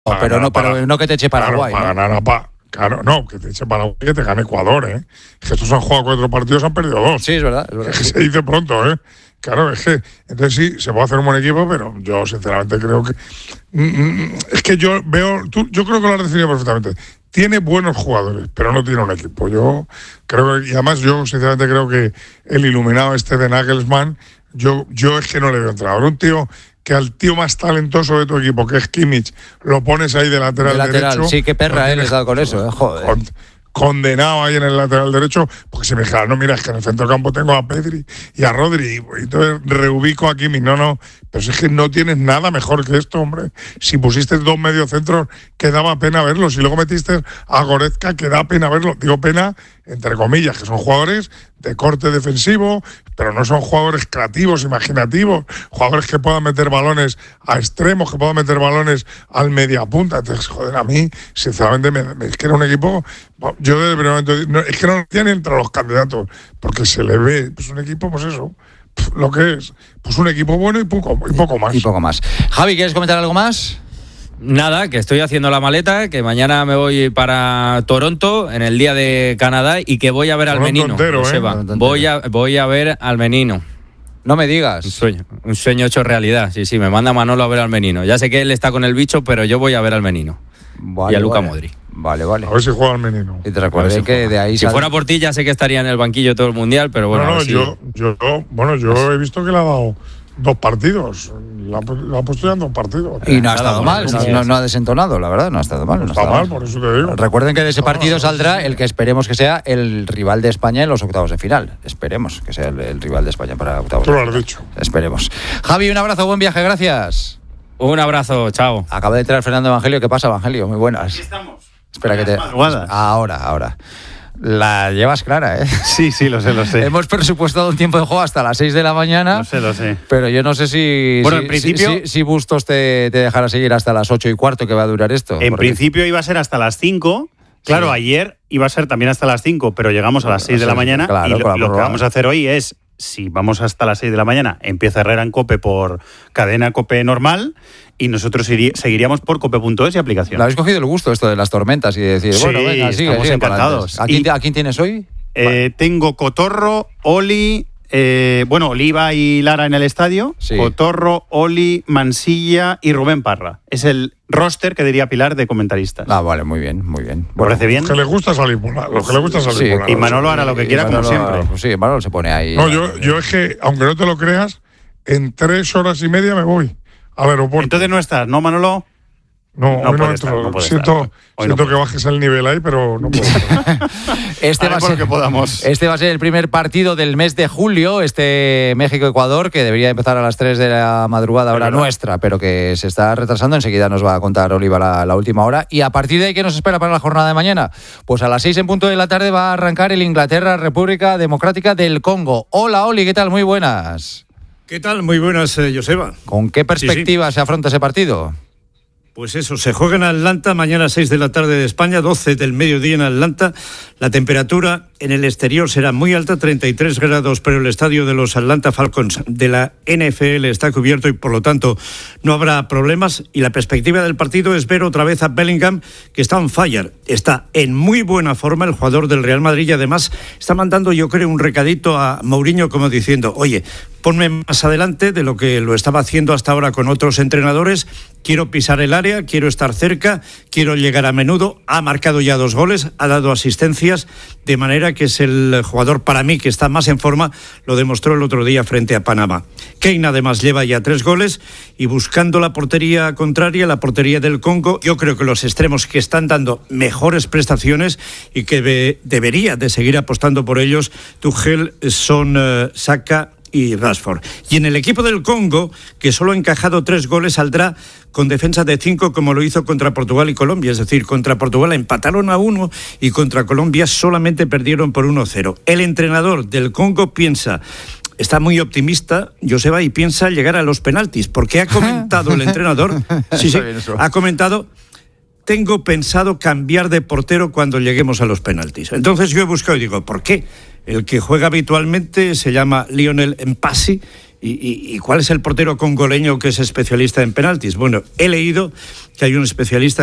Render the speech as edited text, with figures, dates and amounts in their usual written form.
pero no que te eche Paraguay. Claro, para ganar Claro, no, que te eche Paraguay, que te gane Ecuador, ¿eh? Que estos han jugado 4 partidos, han perdido 2. Sí, es verdad. Es que se dice pronto, ¿eh? Claro, es que, entonces sí, se puede hacer un buen equipo, pero yo sinceramente creo que... es que yo creo que lo has definido perfectamente. Tiene buenos jugadores, pero no tiene un equipo. Yo creo que, y además yo sinceramente creo que el iluminado de Nagelsmann, yo es que no le veo entrenador. Un tío que al tío más talentoso de tu equipo, que es Kimmich, lo pones ahí de lateral derecho. Sí, qué perra él está con eso, joder. Condenado ahí en el lateral derecho, porque si me dijeran, no, mira, es que en el centro del campo tengo a Pedri y a Rodri, y entonces reubico a Kimmich. No, pero es que no tienes nada mejor que esto, hombre. Si pusiste 2 mediocentros, que daba pena verlos, y luego metiste a Goretzka, que da pena verlo. Digo pena, entre comillas, que son jugadores de corte defensivo, pero no son jugadores creativos, imaginativos, jugadores que puedan meter balones a extremos, que puedan meter balones al mediapunta. Entonces, joder, a mí, sinceramente, es que era un equipo... Yo desde el primer momento, es que no tiene entre los candidatos, porque se le ve, pues un equipo, pues eso, lo que es, pues un equipo bueno y poco más. Y poco más. Javi, ¿quieres comentar algo más? Nada, que estoy haciendo la maleta, que mañana me voy para Toronto en el día de Canadá y que voy a ver al Menino. Entero, Voy a ver al Menino. No me digas. Un sueño hecho realidad. Sí, me manda Manolo a ver al Menino. Ya sé que él está con el bicho, pero yo voy a ver al Menino. Vale, y a Luka Modric. Vale. A ver si juega al Menino. Y te recuerdo que de ahí... Si fuera por ti ya sé que estaría en el banquillo todo el Mundial, pero bueno... yo he visto que le ha dado 2 partidos. La ha puesto ya en 2 partidos. Y no ha estado mal, no ha desentonado, la verdad, no ha estado mal. No está mal, por eso te digo. Recuerden que de ese partido saldrá el que esperemos que sea el rival de España en los octavos de final. Esperemos que sea el rival de España para octavos de final. Tú lo has dicho. Esperemos. Javi, un abrazo, buen viaje, gracias. Un abrazo, chao. Acaba de entrar Fernando Evangelio. ¿Qué pasa, Evangelio? Muy buenas. Aquí estamos. Espera que te... Ahora. La llevas clara, ¿eh? Sí, lo sé. Hemos presupuestado un tiempo de juego hasta las 6 de la mañana. Lo sé. Pero yo no sé si... Bueno, en principio... Si Bustos te dejará seguir hasta las 8:15 que va a durar esto. En principio iba a ser hasta las 5. Claro, sí. Ayer iba a ser también hasta las 5, pero llegamos a las 6 de la mañana. Claro, y lo que vamos a hacer hoy es, si vamos hasta las 6 de la mañana, empieza Herrera en COPE por cadena COPE normal y nosotros seguiríamos por cope.es y aplicación. ¿Le habéis cogido el gusto esto de las tormentas y de decir, sí, bueno, venga, estamos encantados? ¿A quién tienes hoy? Tengo Cotorro, Oli... Oliva y Lara en el estadio, sí. Cotorro, Oli, Mansilla y Rubén Parra. Es el roster que diría Pilar de comentaristas. Vale, muy bien. ¿Te parece bien? Los que les gusta salir por la Y Manolo hará lo que quiera, como siempre. Sí, Manolo se pone ahí. No, yo es que, aunque no te lo creas, en 3 horas y media me voy al aeropuerto. Entonces no estás, ¿no, Manolo? No entro. Siento que bajes el nivel ahí, pero no puedo. Este va a ser el primer partido del mes de julio, México-Ecuador, que debería empezar a las 3 de la madrugada, hora nuestra, pero que se está retrasando. Enseguida nos va a contar Oliva la última hora. Y a partir de ahí, ¿qué nos espera para la jornada de mañana? Pues a las 6 en punto de la tarde va a arrancar el Inglaterra-República Democrática del Congo. Hola, Oli, ¿qué tal? Muy buenas. ¿Qué tal? Muy buenas, Joseba. ¿Con qué perspectiva se afronta ese partido? Pues eso, se juega en Atlanta, mañana 6 de la tarde de España, 12 del mediodía en Atlanta. La temperatura en el exterior será muy alta, 33 grados, pero el estadio de los Atlanta Falcons de la NFL está cubierto y por lo tanto no habrá problemas. Y la perspectiva del partido es ver otra vez a Bellingham, que está on fire, está en muy buena forma el jugador del Real Madrid y además está mandando, yo creo, un recadito a Mourinho como diciendo, oye, ponme más adelante de lo que lo estaba haciendo hasta ahora con otros entrenadores, quiero pisar el área, quiero estar cerca, quiero llegar a menudo, ha marcado ya 2 goles, ha dado asistencias, de manera que es el jugador para mí que está más en forma, lo demostró el otro día frente a Panamá. Kane además lleva ya 3 goles y buscando la portería contraria, la portería del Congo, yo creo que los extremos que están dando mejores prestaciones y que debería de seguir apostando por ellos, Tuchel, son Saka y Rashford. Y en el equipo del Congo, que solo ha encajado 3 goles, saldrá con defensa de 5 como lo hizo contra Portugal y Colombia. Es decir, contra Portugal empataron a 1 y contra Colombia solamente perdieron por 1-0. El entrenador del Congo está muy optimista, Joseba, y piensa llegar a los penaltis, porque ha comentado el entrenador, ha comentado, tengo pensado cambiar de portero cuando lleguemos a los penaltis. Entonces yo he buscado y digo, ¿por qué? El que juega habitualmente se llama Lionel Mpassi ¿Y cuál es el portero congoleño que es especialista en penaltis? Bueno, he leído que hay un especialista